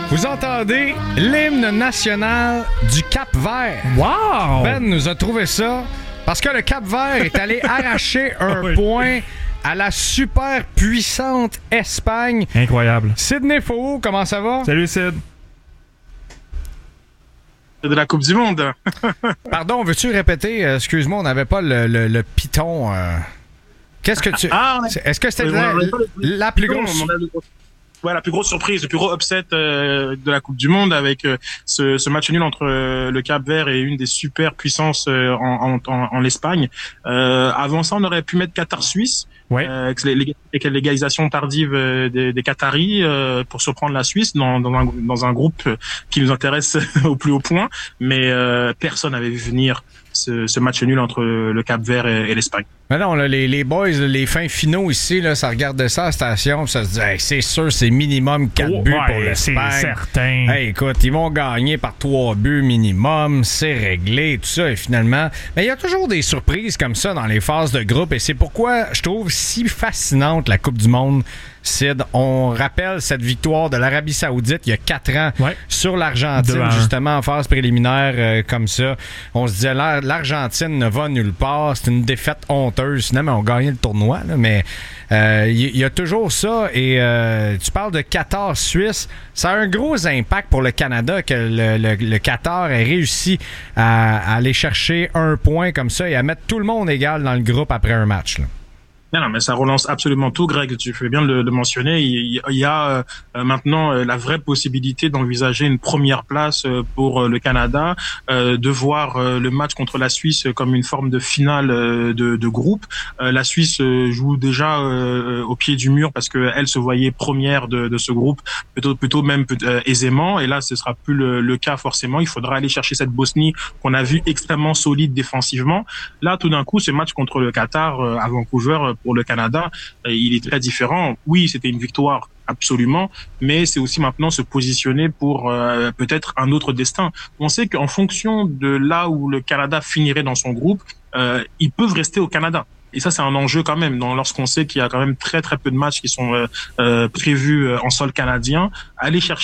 Vous entendez l'hymne national du Cap-Vert. Wow! Ben nous a trouvé ça parce que le Cap-Vert est allé arracher un point à la super puissante Espagne. Incroyable. Sidney Faux, comment ça va? Salut Sid. De la Coupe du Monde. Pardon, veux-tu répéter? Excuse-moi, on n'avait pas le piton. Qu'est-ce que tu... Est-ce que c'était la plus grosse... Ouais, la plus grosse surprise, le plus gros upset de la Coupe du Monde avec ce match nul entre le Cap-Vert et une des super puissances en l'Espagne. Avant ça, on aurait pu mettre Qatar-Suisse. Ouais. Avec l'égalisation tardive des Qataris pour surprendre la Suisse dans un groupe qui nous intéresse au plus haut point. Mais personne n'avait vu venir ce match nul entre le Cap-Vert et l'Espagne. Mais non, là, les boys, les fins finaux ici, là, ça regarde ça à la station, ça se dit, hey, c'est sûr, c'est minimum 4 buts pour l'Espagne. C'est certain. Hey, écoute, ils vont gagner par 3 buts minimum, c'est réglé, tout ça, et finalement... Mais il y a toujours des surprises comme ça dans les phases de groupe, et c'est pourquoi je trouve si fascinante la Coupe du Monde, Sid. On rappelle cette victoire de l'Arabie Saoudite il y a 4 ans sur l'Argentine, justement en phase préliminaire comme ça. On se disait, l'Argentine ne va nulle part, c'est une défaite honteuse. Finalement, on gagnait le tournoi, là, mais il y a toujours ça. Et tu parles de Qatar-Suisse. Ça a un gros impact pour le Canada que le Qatar ait réussi à aller chercher un point comme ça et à mettre tout le monde égal dans le groupe après un match, là. Non, mais ça relance absolument tout, Greg. Tu fais bien de le mentionner. Il y a maintenant la vraie possibilité d'envisager une première place pour le Canada, de voir le match contre la Suisse comme une forme de finale de groupe. La Suisse joue déjà au pied du mur parce que elle se voyait première de ce groupe, plutôt même aisément. Et là, ce sera plus le cas forcément. Il faudra aller chercher cette Bosnie qu'on a vue extrêmement solide défensivement. Là, tout d'un coup, ce match contre le Qatar à Vancouver pour le Canada, il est très différent. Oui, c'était une victoire absolument, mais c'est aussi maintenant se positionner pour peut-être un autre destin. On sait qu'en fonction de là où le Canada finirait dans son groupe, ils peuvent rester au Canada. Et ça, c'est un enjeu quand même. Lorsqu'on sait qu'il y a quand même très très peu de matchs qui sont prévus en sol canadien, aller chercher